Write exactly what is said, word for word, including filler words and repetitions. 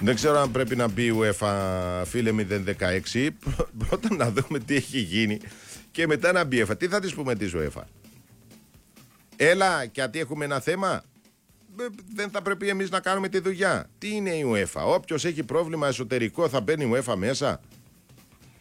Δεν ξέρω αν πρέπει να μπει η UEFA, φίλε μηδέν δεκαέξι. Πρώτα να δούμε τι έχει γίνει και μετά να μπει η UEFA. Τι θα της πούμε της UEFA? Έλα, γιατί έχουμε ένα θέμα. Δεν θα πρέπει εμείς να κάνουμε τη δουλειά? Τι είναι η UEFA? Όποιος έχει πρόβλημα εσωτερικό θα μπαίνει η UEFA μέσα?